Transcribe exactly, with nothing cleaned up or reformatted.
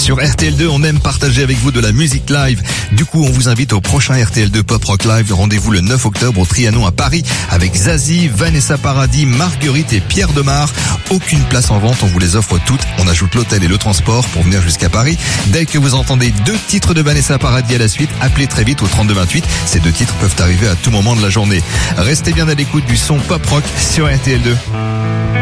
Sur R T L deux, on aime partager avec vous de la musique live. Du coup, on vous invite au prochain R T L deux Pop Rock Live. Rendez-vous le neuf octobre au Trianon à Paris avec Zazie, Vanessa Paradis, Marguerite et Pierre Demar. Aucune place en vente, on vous les offre toutes. On ajoute l'hôtel et le transport pour venir jusqu'à Paris. Dès que vous entendez deux titres de Vanessa Paradis à la suite, appelez très vite au trente-deux vingt-huit. Ces deux titres peuvent arriver à tout moment de la journée. Restez bien à l'écoute du son pop rock sur R T L deux.